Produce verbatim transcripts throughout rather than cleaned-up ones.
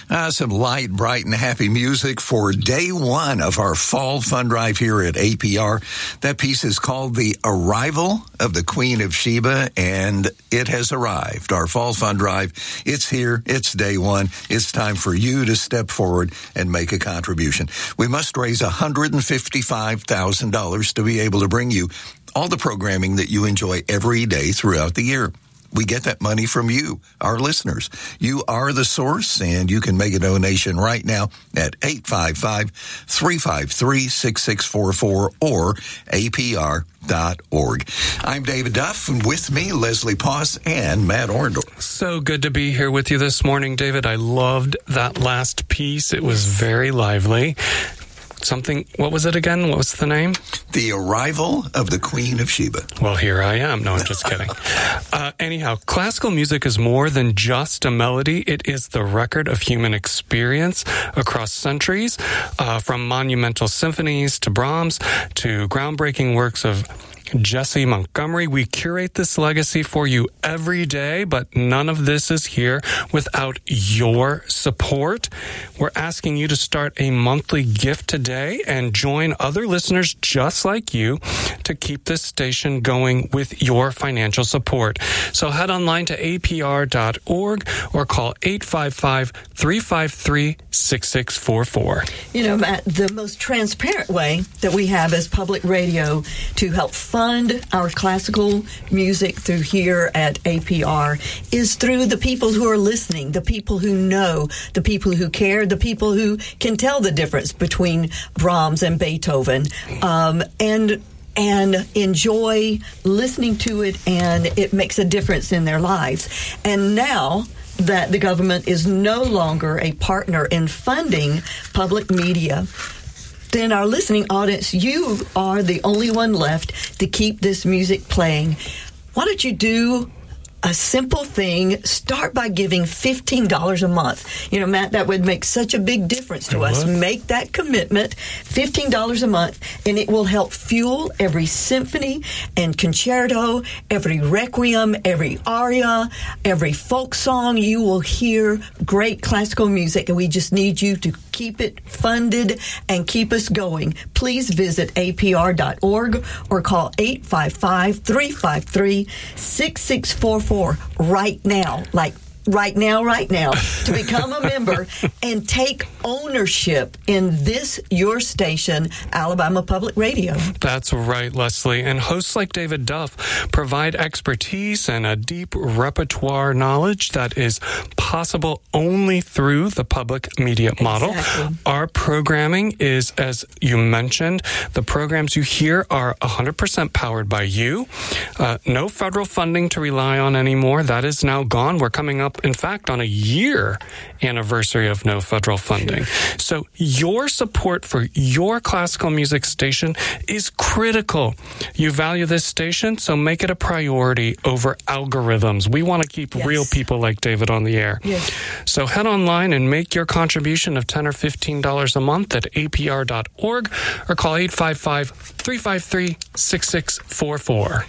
Uh, some light, bright, and happy music for day one of our fall fund drive here at A P R. That piece is called The Arrival of the Queen of Sheba, and it has arrived. Our fall fund drive, it's here. It's day one. It's time for you to step forward and make a contribution. We must raise one hundred fifty-five thousand dollars to be able to bring you all the programming that you enjoy every day throughout the year. We get that money from you, our listeners. You are the source, and you can make a donation right now at eight five five, three five three, six six four four or A P R dot org. I'm David Duff, and with me, Leslie Poss and Matt Orndorff. So good to be here with you this morning, David. I loved that last piece. It was very lively. Something, what was it again? What was the name? The Arrival of the Queen of Sheba. Well, here I am. No, I'm just kidding. Uh, anyhow, classical music is more than just a melody. It is the record of human experience across centuries, uh, from monumental symphonies to Brahms to groundbreaking works of Jesse Montgomery. We curate this legacy for you every day, but none of this is here without your support. We're asking you to start a monthly gift today and join other listeners just like you to keep this station going with your financial support. So head online to A P R dot org or call eight five five, three five three, six six four four. You know, Matt, the most transparent way that we have as public radio to help fund our classical music through here at A P R is through the people who are listening, the people who know, the people who care, the people who can tell the difference between Brahms and Beethoven, um, and and enjoy listening to it, and it makes a difference in their lives. And now that the government is no longer a partner in funding public media, then our listening audience, you are the only one left to keep this music playing. Why don't you do a simple thing? Start by giving fifteen dollars a month. You know, Matt, that would make such a big difference to us. Make that commitment, fifteen dollars a month, and it will help fuel every symphony and concerto, every requiem, every aria, every folk song. You will hear great classical music, and we just need you to keep it funded and keep us going. Please visit A P R dot org or call eight five five, three five three, six six four four right now, like right now, right now, to become a member and take ownership in this, your station, Alabama Public Radio. That's right, Leslie. And hosts like David Duff provide expertise and a deep repertoire knowledge that is possible only through the public media model. Exactly. Our programming is, as you mentioned, the programs you hear are one hundred percent powered by you. Uh, no federal funding to rely on anymore. That is now gone. We're coming up, in fact, on a year anniversary of no federal funding. So your support for your classical music station is critical. You value this station, so make it a priority over algorithms. We want to keep yes. real people like David on the air. Yes. So head online and make your contribution of ten dollars or fifteen dollars a month at A P R dot org or call eight five five, three five three, six six four four.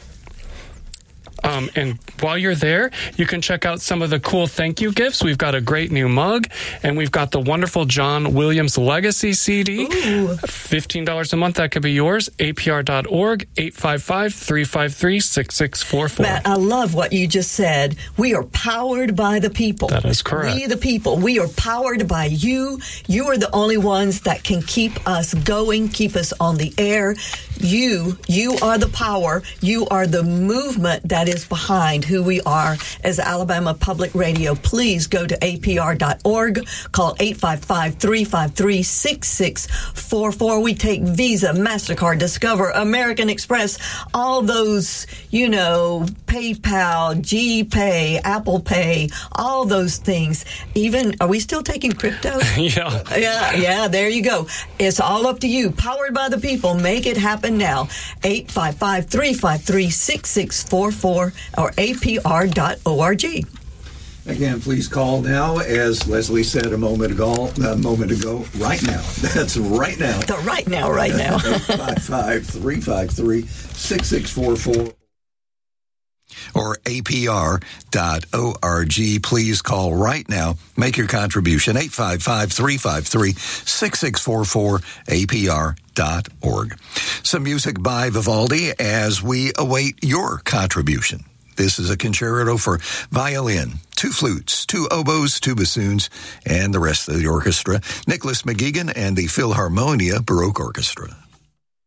Um, and while you're there, you can check out some of the cool thank you gifts. We've got a great new mug, and we've got the wonderful John Williams Legacy C D. Ooh. fifteen dollars a month, that could be yours. A P R dot org, eight five five, three five three, six six four four. Matt, I love what you just said. We are powered by the people. That is correct. We, the people, we are powered by you. You are the only ones that can keep us going, keep us on the air. You, you are the power. You are the movement that is behind who we are as Alabama Public Radio. Please go to A P R dot org, call eight five five, three five three, six six four four. We take Visa, MasterCard, Discover, American Express, all those, you know, PayPal, GPay, Apple Pay, all those things. Even, are we still taking crypto? yeah. Yeah, yeah, there you go. It's all up to you. Powered by the people. Make it happen now. eight five five, three five three, six six four four or A P R dot org. Again, please call now, as Leslie said a moment ago, a moment ago, right now. That's right now. The right now, right now. eight five five, three five three, six six four four. or A P R dot org. Please call right now. Make your contribution, eight five five, three five three, six six four four, A P R dot org. Some music by Vivaldi as we await your contribution. This is a concerto for violin, two flutes, two oboes, two bassoons, and the rest of the orchestra. Nicholas McGeegan and the Philharmonia Baroque Orchestra.